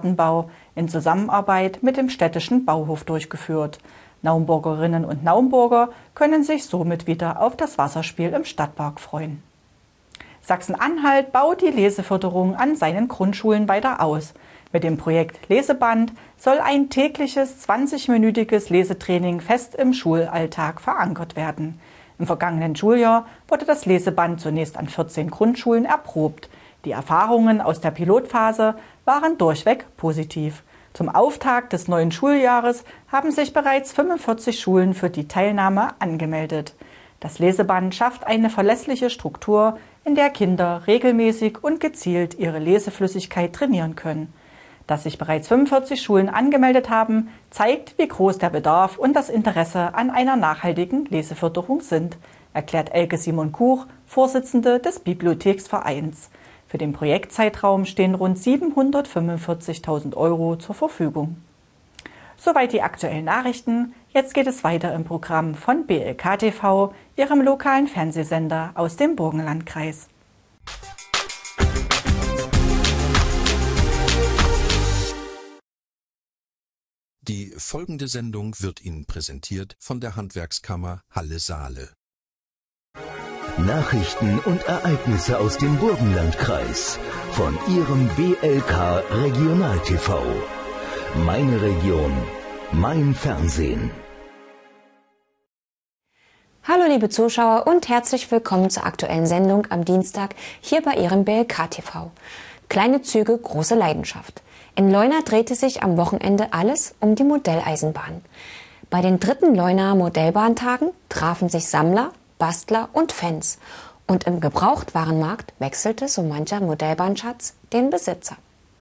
Gartenbau in Zusammenarbeit mit dem städtischen Bauhof durchgeführt. Naumburgerinnen und Naumburger können sich somit wieder auf das Wasserspiel im Stadtpark freuen. Sachsen-Anhalt baut die Leseförderung an seinen Grundschulen weiter aus. Mit dem Projekt Leseband soll ein tägliches 20-minütiges Lesetraining fest im Schulalltag verankert werden. Im vergangenen Schuljahr wurde das Leseband zunächst an 14 Grundschulen erprobt. Die Erfahrungen aus der Pilotphase waren durchweg positiv. Zum Auftakt des neuen Schuljahres haben sich bereits 45 Schulen für die Teilnahme angemeldet. Das Leseband schafft eine verlässliche Struktur, in der Kinder regelmäßig und gezielt ihre Leseflüssigkeit trainieren können. Dass sich bereits 45 Schulen angemeldet haben, zeigt, wie groß der Bedarf und das Interesse an einer nachhaltigen Leseförderung sind, erklärt Elke Simon-Kuch, Vorsitzende des Bibliotheksvereins. Für den Projektzeitraum stehen rund 745.000 € zur Verfügung. Soweit die aktuellen Nachrichten. Jetzt geht es weiter im Programm von BLK TV, Ihrem lokalen Fernsehsender aus dem Burgenlandkreis. Die folgende Sendung wird Ihnen präsentiert von der Handwerkskammer Halle-Saale. Nachrichten und Ereignisse aus dem Burgenlandkreis von Ihrem BLK Regional TV. Meine Region, mein Fernsehen. Hallo liebe Zuschauer und herzlich willkommen zur aktuellen Sendung am Dienstag hier bei Ihrem BLK TV. Kleine Züge, große Leidenschaft. In Leuna drehte sich am Wochenende alles um die Modelleisenbahn. Bei den 3. Leunaer Modellbahntagen trafen sich Sammler, Bastler und Fans. Und im Gebrauchtwarenmarkt wechselte so mancher Modellbahnschatz den Besitzer.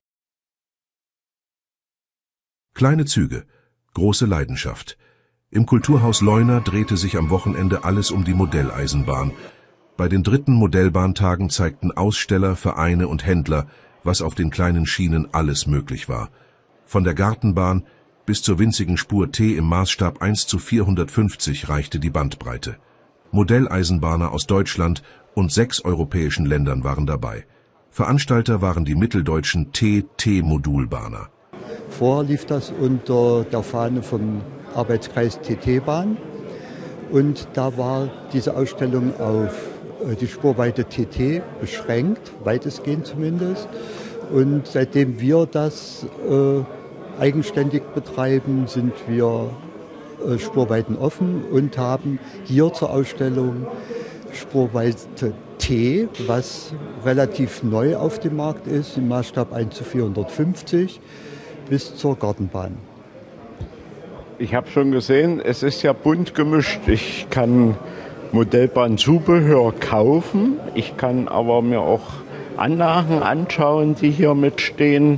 Kleine Züge, große Leidenschaft. Im Kulturhaus Leuna drehte sich am Wochenende alles um die Modelleisenbahn. Bei den 3. Modellbahntagen zeigten Aussteller, Vereine und Händler, was auf den kleinen Schienen alles möglich war. Von der Gartenbahn bis zur winzigen Spur T im Maßstab 1:450 reichte die Bandbreite. Modelleisenbahner aus Deutschland und 6 europäischen Ländern waren dabei. Veranstalter waren die mitteldeutschen TT-Modulbahner. Vorher lief das unter der Fahne vom Arbeitskreis TT-Bahn und da war diese Ausstellung auf die Spurweite TT beschränkt, weitestgehend zumindest. Und seitdem wir das eigenständig betreiben, sind wir Spurweiten offen und haben hier zur Ausstellung Spurweite T, was relativ neu auf dem Markt ist, im Maßstab 1:450 bis zur Gartenbahn. Ich habe schon gesehen, es ist ja bunt gemischt. Ich kann Modellbahnzubehör kaufen, ich kann aber mir auch Anlagen anschauen, die hier mitstehen.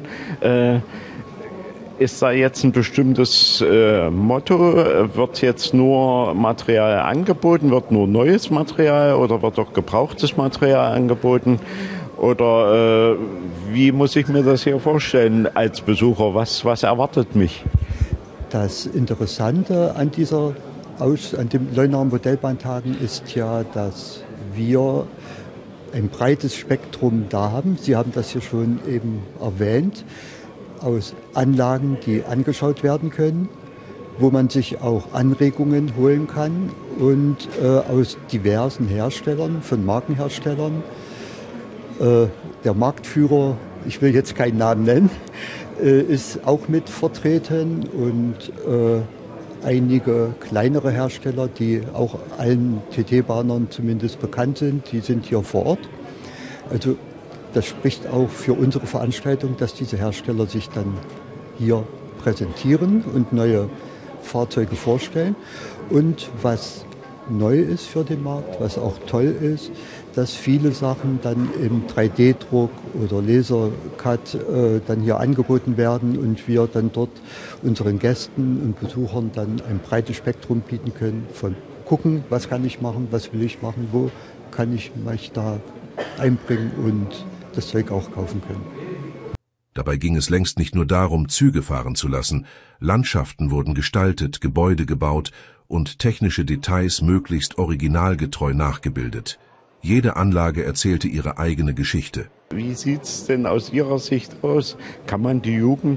Ist da jetzt ein bestimmtes Motto? Wird jetzt nur Material angeboten? Wird nur neues Material oder wird auch gebrauchtes Material angeboten? Oder wie muss ich mir das hier vorstellen als Besucher? Was erwartet mich? Das Interessante an den Leunaer Modellbahntagen ist ja, dass wir ein breites Spektrum da haben. Sie haben das hier schon eben erwähnt. Aus Anlagen, die angeschaut werden können, wo man sich auch Anregungen holen kann und aus diversen Herstellern, von Markenherstellern. Der Marktführer, ich will jetzt keinen Namen nennen, ist auch mit vertreten und einige kleinere Hersteller, die auch allen TT-Bahnern zumindest bekannt sind, die sind hier vor Ort. Also das spricht auch für unsere Veranstaltung, dass diese Hersteller sich dann hier präsentieren und neue Fahrzeuge vorstellen. Und was neu ist für den Markt, was auch toll ist, dass viele Sachen dann im 3D-Druck oder Lasercut dann hier angeboten werden und wir dann dort unseren Gästen und Besuchern dann ein breites Spektrum bieten können von gucken, was kann ich machen, was will ich machen, wo kann ich mich da einbringen und das Zeug auch kaufen können. Dabei ging es längst nicht nur darum, Züge fahren zu lassen. Landschaften wurden gestaltet, Gebäude gebaut und technische Details möglichst originalgetreu nachgebildet. Jede Anlage erzählte ihre eigene Geschichte. Wie sieht es denn aus Ihrer Sicht aus? Kann man die Jugend